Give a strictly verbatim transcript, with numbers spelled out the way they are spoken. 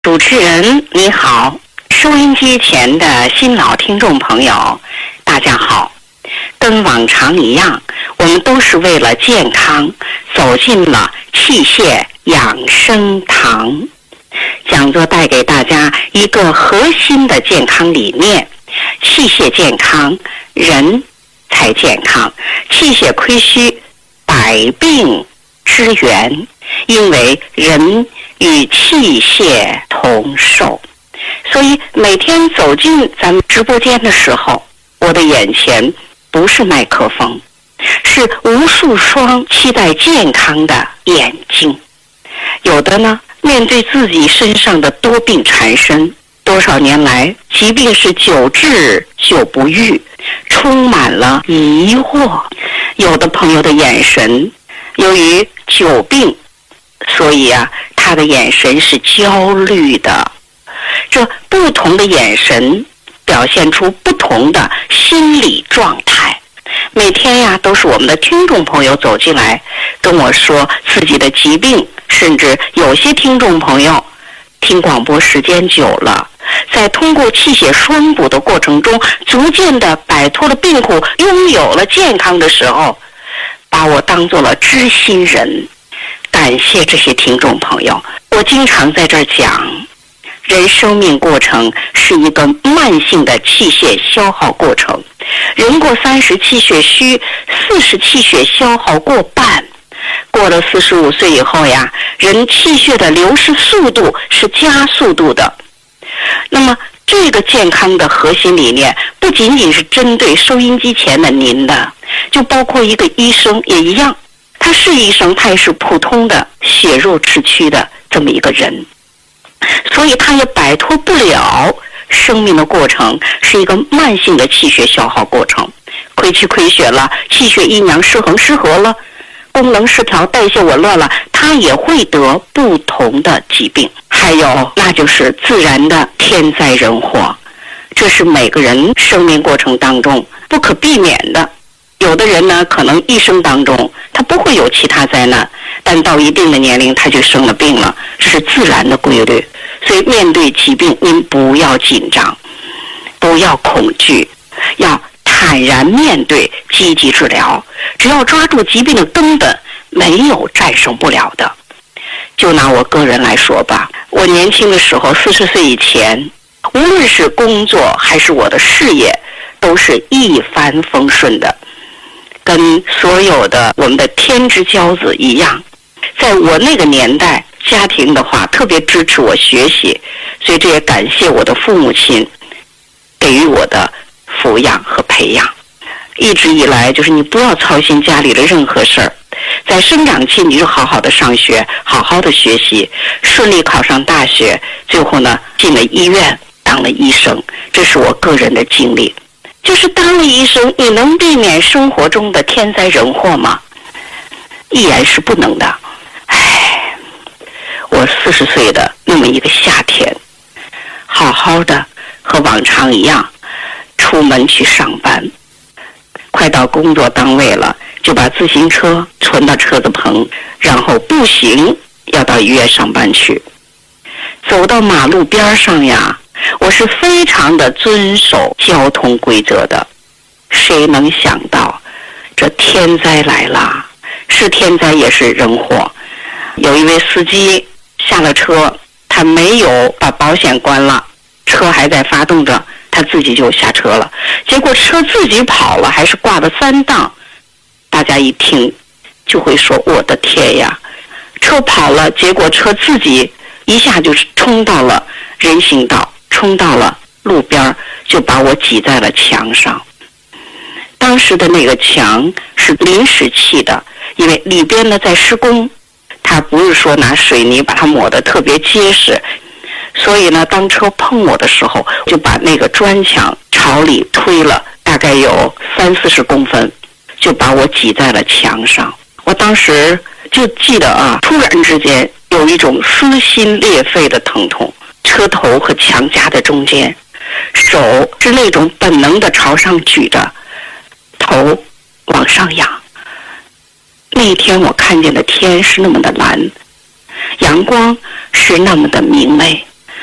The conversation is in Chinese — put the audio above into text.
主持人你好，收音机前的新老听众朋友大家好。跟往常一样，我们都是为了健康走进了器械养生堂。讲座带给大家一个核心的健康理念：器械健康，人才健康。器械亏虚，百病之源，因为人与器械同寿。所以每天走进咱们直播间的时候，我的眼前不是麦克风，是无数双期待健康的眼睛。有的呢，面对自己身上的多病缠身，多少年来疾病是久治久不愈，充满了疑惑。有的朋友的眼神，由于久病，所以啊，他的眼神是焦虑的。这不同的眼神表现出不同的心理状态。每天呀，都是我们的听众朋友走进来跟我说自己的疾病，甚至有些听众朋友听广播时间久了，在通过器械双补的过程中，逐渐的摆脱了病苦，拥有了健康的时候，把我当做了知心人。感谢这些听众朋友。我经常在这儿讲，人生命过程是一个慢性的器械消耗过程。人过三十气血虚，四十气血消耗过半。过了四十五岁以后呀，人气血的流失速度是加速度的。那么这个健康的核心理念不仅仅是针对收音机前的您的，就包括一个医生也一样。他是医生，他也是普通的血肉之躯的这么一个人，所以他也摆脱不了生命的过程是一个慢性的气血消耗过程。亏气亏血了，气血阴阳失衡失和了，功能失调，代谢紊乱了，他也会得不同的疾病。还有那就是自然的天灾人祸，这是每个人生命过程当中不可避免的。有的人呢，可能一生当中他不会有其他灾难，但到一定的年龄他就生了病了，这是自然的规律。所以面对疾病，您不要紧张，不要恐惧，要坦然面对，积极治疗。只要抓住疾病的根本，没有战胜不了的。就拿我个人来说吧，我年轻的时候，四十岁以前，无论是工作还是我的事业，都是一帆风顺的，跟所有的我们的天之骄子一样。在我那个年代，家庭的话特别支持我学习，所以这也感谢我的父母亲给予我的抚养和培养。一直以来就是你不要操心家里的任何事儿，在生长期你就好好的上学，好好的学习，顺利考上大学，最后呢进了医院当了医生。这是我个人的经历。就是当了医生，你能避免生活中的天灾人祸吗？依然是不能的。唉，我四十岁的那么一个夏天，好好的和往常一样出门去上班，快到工作单位了，就把自行车存到车子棚，然后步行要到医院上班去。走到马路边上呀，我是非常的遵守交通规则的。谁能想到这天灾来了，是天灾也是人祸。有一位司机下了车，他没有把保险关了，车还在发动着，他自己就下车了，结果车自己跑了，还是挂了三档。大家一听就会说，我的天呀，车跑了，结果车自己一下就冲到了人行道，冲到了路边，就把我挤在了墙上。当时的那个墙是临时砌的，因为里边呢在施工，它不是说拿水泥把它抹得特别结实，所以呢当车碰我的时候，就把那个砖墙朝里推了大概有三四十公分，就把我挤在了墙上。我当时就记得啊，突然之间有一种撕心裂肺的疼痛，车头和墙夹在中间，手是那种本能的朝上举着，头往上仰。那一天我看见的天是那么的蓝，阳光是那么的明媚，